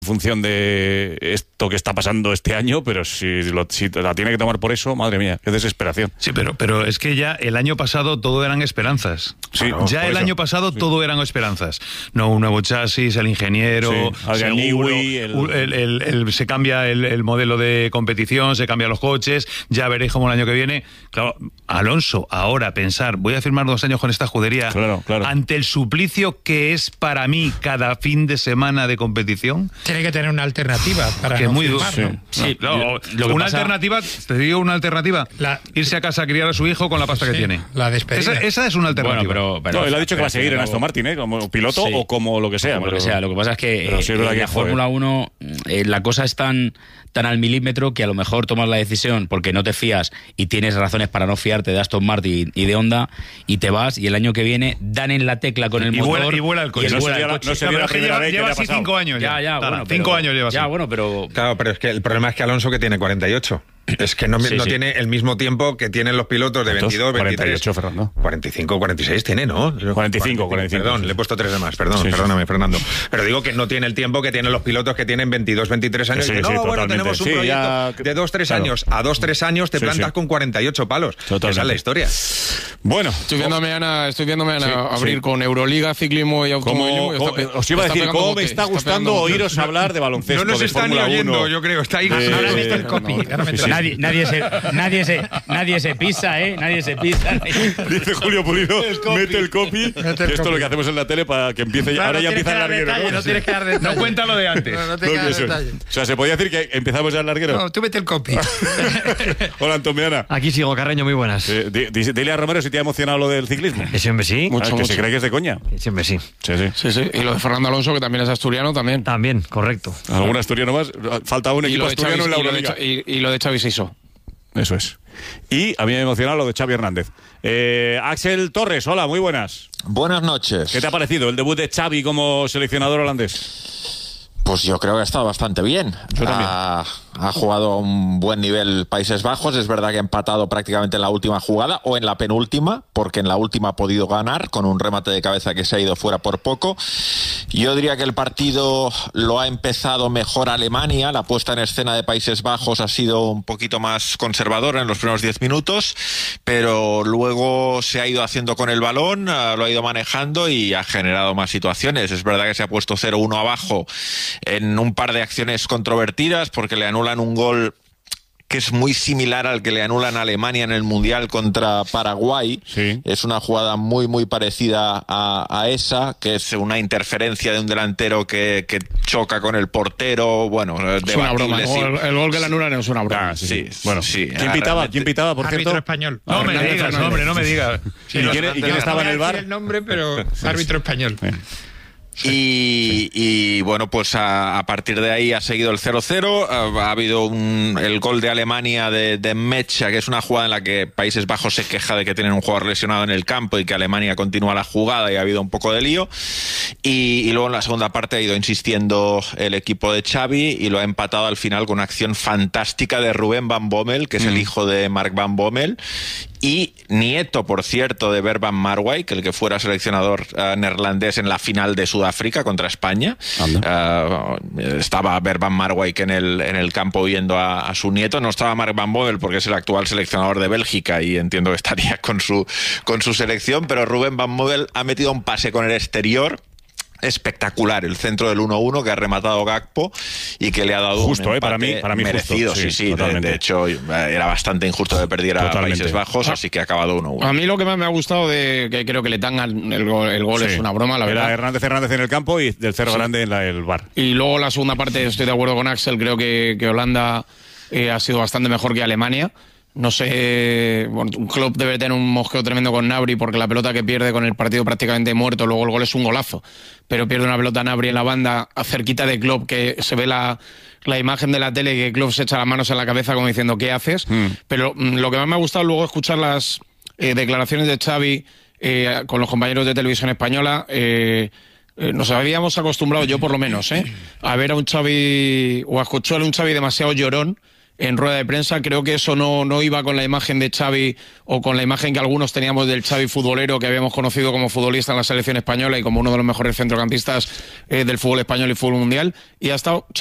en función de esto que está pasando este año, pero si la tiene que tomar por eso, madre mía, qué desesperación. Sí, pero es que ya el año pasado todo eran esperanzas. Sí, ya el año pasado todo eran esperanzas. No, un nuevo chasis, el ingeniero, seguro, se cambia el modelo de competición, se cambian los coches, ya veréis cómo el año que viene. Claro, Alonso, ahora pensar, voy a firmar 2 años con esta escudería, claro. Ante el suplicio que es para mí cada fin de semana de competición. Tiene que tener una alternativa para que no muy firmar, duro. ¿no? Sí, una alternativa, te digo una alternativa, irse a casa a criar a su hijo con la pasta que tiene. La despedida. Esa es una alternativa. Bueno, pero él ha dicho que va a seguir en Aston Martin, como piloto o como lo que sea. Lo que pasa es que en la Fórmula 1 la cosa es tan al milímetro que a lo mejor tomas la decisión porque no te fías y tienes razones para no fiarte de Aston Martin y de Honda y te vas y el año que viene dan en la tecla con el motor y vuela el coche. No sería la primera vez que lleva le ha así pasado. 5 años ya. Bueno, 5 años lleva así. Ya, bueno, pero... Claro, pero es que el problema es que Alonso, que tiene 48... Es que no tiene el mismo tiempo que tienen los pilotos de 22, 23... 48, Fernando. 45, 46 tiene, ¿no? 45. Perdón, le he puesto 3 de más, perdóname, Fernando. Pero digo que no tiene el tiempo que tienen los pilotos que tienen 22, 23 años. Sí, y bueno, totalmente. tenemos un proyecto de 2-3 años. A 2-3 años te plantas con 48 palos. Totalmente. Esa es la historia. Bueno. Estoy viéndome a abrir con Euroliga, ciclismo y automovilismo. Os iba a decir, ¿cómo me está gustando oíros habbar de baloncesto? No nos está ni oyendo, yo creo. Está ahí. Ahora meto el copy. Nadie se pisa, Nadie se pisa. Dice Julio Pulido, mete el copy. Esto es lo que hacemos en la tele para que empiece. Claro, ahora ya empieza el larguero. No tienes que dar detalles. No cuenta lo de antes. No te queda detalle. O sea, ¿se podía decir que empezamos ya el larguero? No, tú mete el copy. Hola, Antomiana. Aquí sigo, Carreño, muy buenas. Dile a Romero si te ha emocionado lo del ciclismo. Siempre sí. Mucho. Se cree que es de coña. Siempre sí. Sí. Y lo de Fernando Alonso, que también es asturiano, también. También, correcto. ¿Algún asturiano más? Falta un equipo asturiano en la Euroliga. Y lo de Xavi Siso. Eso es. Y a mí me emociona lo de Xavi Hernández. Axel Torres, hola, muy buenas. Buenas noches. ¿Qué te ha parecido el debut de Xavi como seleccionador holandés? Pues yo creo que ha estado bastante bien. Yo también. Ha jugado a un buen nivel Países Bajos. Es verdad que ha empatado prácticamente en la última jugada o en la penúltima, porque en la última ha podido ganar con un remate de cabeza que se ha ido fuera por poco. Yo diría que el partido lo ha empezado mejor Alemania. La puesta en escena de Países Bajos ha sido un poquito más conservadora en los primeros 10 minutos, pero luego se ha ido haciendo con el balón, lo ha ido manejando y ha generado más situaciones. Es verdad que se ha puesto 0-1 abajo en un par de acciones controvertidas porque le anulan un gol que es muy similar al que le anulan a Alemania en el Mundial contra Paraguay. Sí. Es una jugada muy, muy parecida a esa, que es una interferencia de un delantero que choca con el portero. Bueno, es una broma. Sí. El gol que le anulan es una broma. Sí. Bueno, sí. ¿Quién pitaba, por árbitro cierto? español. No me digas, hombre, no me digas. ¿Y quién estaba en el bar? No voy a decir el nombre, pero árbitro español. Y bueno, pues a partir de ahí ha seguido el 0-0, ha habido el gol de Alemania de Mecha, que es una jugada en la que Países Bajos se queja de que tienen un jugador lesionado en el campo y que Alemania continúa la jugada y ha habido un poco de lío, y luego en la segunda parte ha ido insistiendo el equipo de Xavi y lo ha empatado al final con una acción fantástica de Ruben Van Bommel, que es el hijo de Mark Van Bommel y nieto, por cierto, de Berban Marwijk, el que fuera seleccionador neerlandés en la final de Sudáfrica contra España. Estaba Berban Marwijk en el campo viendo a su nieto. No estaba Mark Van Bommel porque es el actual seleccionador de Bélgica y entiendo que estaría con su selección, pero Ruben Van Bommel ha metido un pase con el exterior espectacular, el centro del 1-1 que ha rematado Gakpo y que le ha dado justo, un empate para mí merecido. Justo, sí, de hecho era bastante injusto que perdiera Países Bajos, así que ha acabado 1-1. A mí lo que más me ha gustado que creo que le dan el gol es una broma, la verdad. Era Hernández en el campo y del Cerro Grande en el bar. Y luego la segunda parte, estoy de acuerdo con Axel, creo que Holanda ha sido bastante mejor que Alemania. No sé, bueno, Klopp debe tener un mosqueo tremendo con Gnabry porque la pelota que pierde con el partido prácticamente muerto, luego el gol es un golazo, pero pierde una pelota Gnabry en la banda cerquita de Klopp, que se ve la imagen de la tele que Klopp se echa las manos en la cabeza como diciendo ¿qué haces? Pero lo que más me ha gustado luego escuchar las declaraciones de Xavi con los compañeros de televisión española. Nos habíamos acostumbrado, yo por lo menos, a ver a un Xavi o a escuchar a un Xavi demasiado llorón en rueda de prensa. Creo que eso no iba con la imagen de Xavi o con la imagen que algunos teníamos del Xavi futbolero, que habíamos conocido como futbolista en la selección española y como uno de los mejores centrocampistas del fútbol español y fútbol mundial. Y ha estado